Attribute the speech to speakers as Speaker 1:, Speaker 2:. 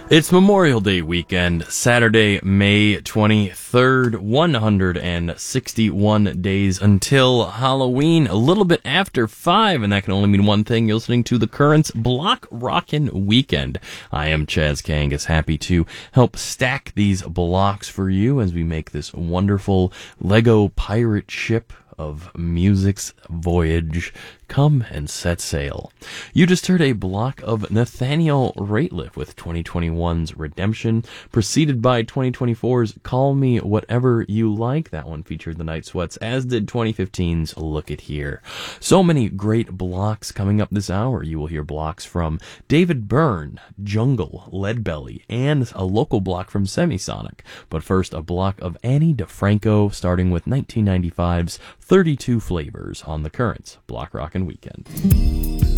Speaker 1: It's Memorial Day weekend, Saturday, May 23rd, 161 days until Halloween, a little bit after 5, and that can only mean one thing. You're listening to The Currents Block Rockin' Weekend. I am Chaz Kangas, happy to help stack these blocks for you as we make this wonderful Lego pirate ship of music's voyage come and set sail. You just heard a block of Nathaniel Rateliff with 2021's Redemption, preceded by 2024's Call Me Whatever You Like. That one featured the Night Sweats, as did 2015's Look It Here. So many great blocks coming up this hour. You will hear blocks from David Byrne, Jungle, Leadbelly, and a local block from Semisonic. But first, a block of Annie DeFranco, starting with 1995's 32 Flavors on The Currents Block Rockin' Weekend.